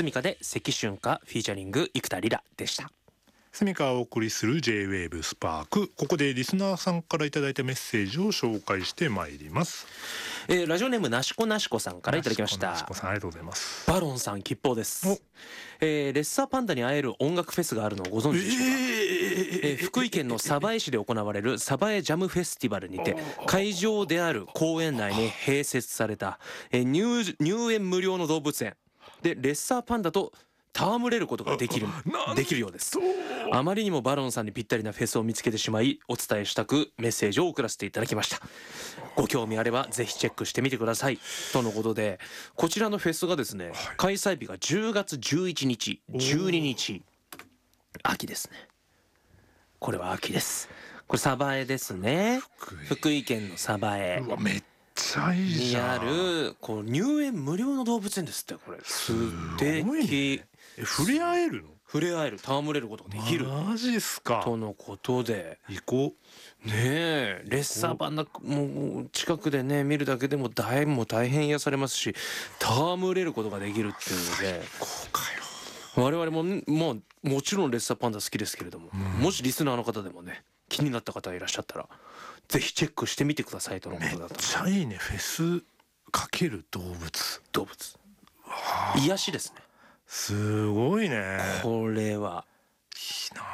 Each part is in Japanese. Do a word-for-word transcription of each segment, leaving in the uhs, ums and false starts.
スミカで関春歌フィーチャリング生田リラでした。 スミカがお送りする ジェイウェーブ スパーク。ここでリスナーさんからいただいたメッセージを紹介してまいります。 えー、ラジオネームなしこなしこさんからいただきました。 なしこさんありがとうございます。 バロンさん吉報です。えー、レッサーパンダに会える音楽フェスがあるのをご存知でしょうか。えーえー、福井県の鯖江市で行われる鯖江ジャムフェスティバルにて会場である公園内に併設された、えー、入, 入園無料の動物園でレッサーパンダと戯れることができるできるようです。あまりにもバロンさんにぴったりなフェスを見つけてしまいお伝えしたくメッセージを送らせていただきました。ご興味あればぜひチェックしてみてくださいとのことで、こちらのフェスがですね、開催日がじゅうがつじゅういちにちじゅうににち、秋ですね。これは秋です。これ鯖江ですね。福井、福井県の鯖江。 うわめっちゃいいじゃん。 にあるこう入園無料の動物園ですって。これ素敵。 え触れ合えるの？ 触れ合える、戯れることができる。 マジっすか。 とのことで行こう。ねえ、レッサーパンダもう近くでね見るだけでも大も大変癒されますし、戯れることができるっていうので。 最高かよ。 我々ももうもちろんレッサーパンダ好きですけれども、うん、もしリスナーの方でもね気になった方いらっしゃったらぜひチェックしてみてくださいとのことだった。 めっちゃいいね。フェスかける動物動物癒しですね。 すごいね。 これはいいな。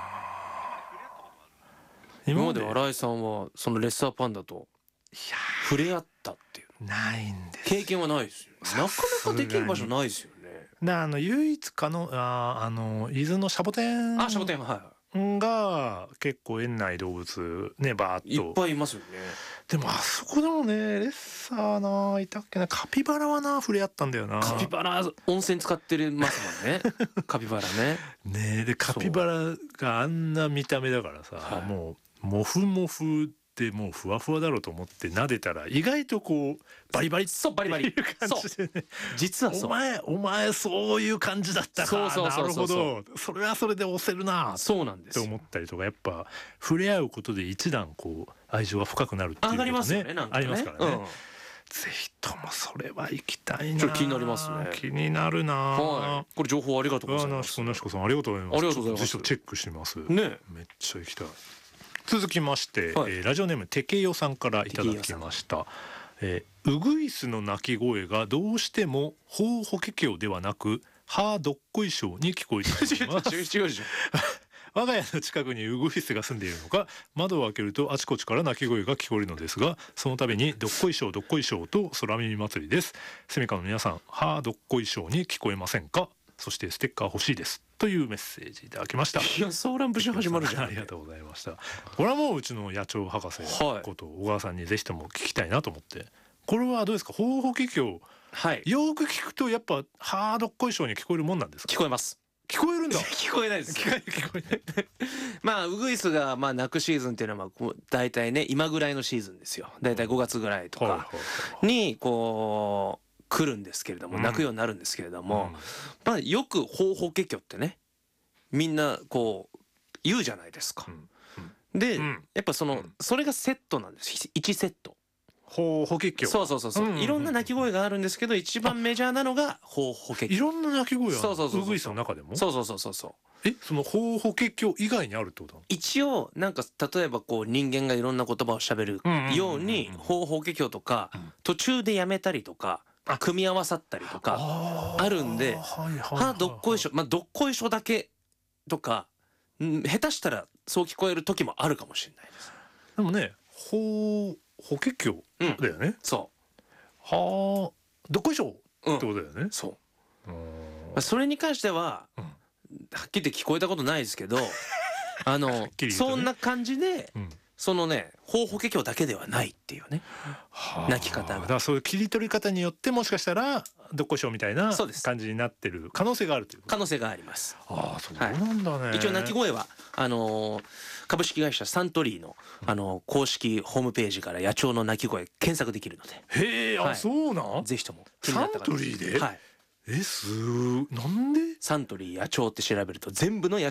今まで新井さんはそのレッサーパンダと触れ合ったっていうないんです。 経験はないですよ。なかなかできる場所ないですよね。 なあの唯一かのああの伊豆のシャボテンあシャボテンはいが結構園内動物ねバーッといっぱいいますよね。 でもあそこでもねレッサーないたっけな。カピバラはな触れ合ったんだよな。 カピバラ温泉使ってますもんねカピバラね。 ねえでカピバラがあんな見た目だからさ、はい、もうモフモフでもうふわふわだろうと思って撫でたら意外とこうバリバリそうバリバリっていう感じでね。 実はそうお前お前そういう感じだったか。 そうそうそうそう、 なるほどそれはそれで押せるなそうなんですって思ったりとか、やっぱ触れ合うことで一段こう愛情が深くなるっていうことね上がりますよね。なんかねありますからね、うん、ぜひともそれは行きたいな。 ちょっと気になりますね。 気になるな、はい、 これ情報ありがとうございます。 なしこさんありがとうございます。 ありがとうございます。 ぜひチェックしますね。 めっちゃ行きたい。続きまして、 はい、 えー、ラジオネームてけよさんからいただきました。えー、ウグイスの鳴き声がどうしてもホウホケキョウではなくハードッコイショウに聞こえています。 違う違う違う我が家の近くにウグイスが住んでいるのか窓を開けるとあちこちから鳴き声が聞こえるのですが、その度にどっこいしょうどっこいしょうと空耳祭りです。セミカの皆さんハーどっこいしょうに聞こえませんか。そしてステッカー欲しいですというメッセージいただきました。 いやソーラン節始まるじゃん。 ありがとうございました。これはもううちの野鳥博士こと小川さんにぜひとも聞きたいなと思って。これはどうですか。ホウホケキョウ、はい、よく聞くとやっぱハーどっこいしょうに聞こえるもんなんですか。 聞こえます。 聞こえるんだ。 聞こえないです。 聞こえないまあウグイスがまあ鳴くシーズンっていうのはまあ大体ね今ぐらいのシーズンですよ。大体ごがつぐらいとかにこう来るんですけれども、鳴くようになるんですけれども、うん、まあよくホウホケキョウってねみんなこう言うじゃないですか、うんうん、で、うん、やっぱそのそれがセットなんです。いちセットホウホケキョウ。 そうそうそうそう、うんうんうん、いろんな鳴き声があるんですけど一番メジャーなのがホウホケキョウ。 いろんな鳴き声ある。 そうそうそうそう、 ウグイスの中でも。 そうそうそうそうそう。 えそのホウホケキョウ以外にあるってことなの。 一応なんか例えばこう人間がいろんな言葉を喋るようにホウホケキョウとか、うん、途中でやめたりとか組み合わさったりとかあるんで、はどっこいしょ、まあどっこいしょだけとか、ん下手したらそう聞こえる時もあるかもしれないです。 でもね、ホウホケキョウだよね。うん、そう。はあ、どっこいしょってことだよね。うん、 そう。まあ、それに関しては、うん、はっきり言って聞こえたことないですけど、あの、ね、そんな感じで。うん、そのね、ホウホケキョウだけではないっていうね、鳴き方が。 だからそういう切り取り方によってもしかしたらどっこいしょうみたいな感じになってる可能性があるという。 可能性があります。 ああ、そうなんだね。 はい、一応鳴き声はあのー、株式会社サントリーの、あのー、公式ホームページから野鳥の鳴き声検索できるので。 へえ、はい、あ、そうなん。 ぜひともサントリーで。はい。え、すー、なんで？ サントリー野鳥って調べると全部の野